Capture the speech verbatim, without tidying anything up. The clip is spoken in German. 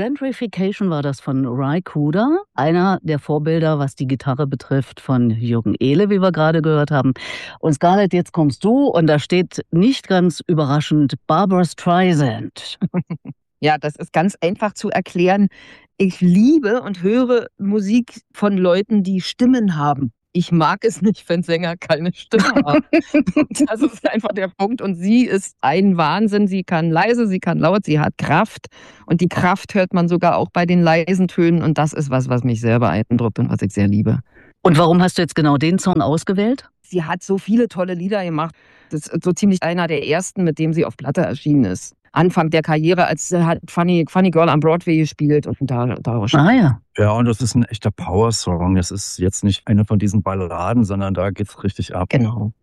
Gentrification war das von Ry Cooder, einer der Vorbilder, was die Gitarre betrifft, von Jürgen Ehle, wie wir gerade gehört haben. Und Scarlett, jetzt kommst du und da steht nicht ganz überraschend Barbra Streisand. Ja, das ist ganz einfach zu erklären. Ich liebe und höre Musik von Leuten, die Stimmen haben. Ich mag es nicht, wenn Sänger keine Stimme haben. Das ist einfach der Punkt. Und sie ist ein Wahnsinn. Sie kann leise, sie kann laut, sie hat Kraft. Und die Kraft hört man sogar auch bei den leisen Tönen. Und das ist was, was mich sehr beeindruckt und was ich sehr liebe. Und warum hast du jetzt genau den Song ausgewählt? Sie hat so viele tolle Lieder gemacht. Das ist so ziemlich einer der ersten, mit dem sie auf Platte erschienen ist. Anfang der Karriere, als sie hat Funny, Funny Girl am Broadway gespielt und da, da Ah ja. Ja, und das ist ein echter Power-Song. Das ist jetzt nicht eine von diesen Balladen, sondern da geht's richtig ab. Genau.